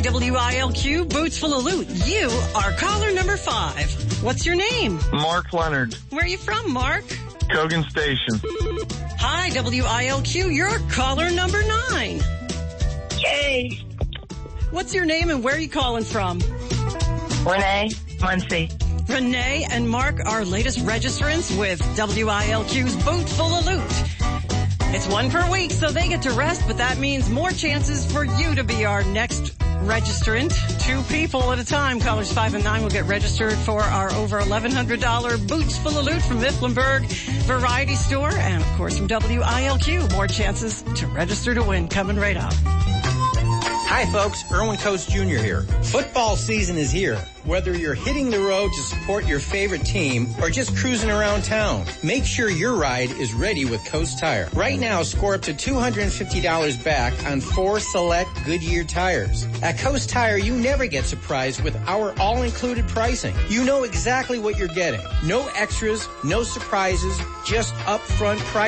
WILQ, Boots Full of Loot. You are caller number 5. What's your name? Mark Leonard. Where are you from, Mark? Cogan Station. Hi, WILQ. You're caller number 9. Yay. What's your name and where are you calling from? Renee, Muncie. Renee and Mark are latest registrants with WILQ's Boot Full of Loot. It's one per week, so they get to rest, but that means more chances for you to be our next registrant. 2 people at a time. Callers 5 and 9 will get registered for our over $1,100 Boots Full of Loot from Mifflinburg Variety Store. And, of course, from WILQ. More chances to register to win coming right up. Hi folks, Erwin Coates Jr. here. Football season is here. Whether you're hitting the road to support your favorite team or just cruising around town, make sure your ride is ready with Coates Tire. Right now, score up to $250 back on 4 select Goodyear tires. At Coates Tire, you never get surprised with our all-included pricing. You know exactly what you're getting. No extras, no surprises, just upfront price.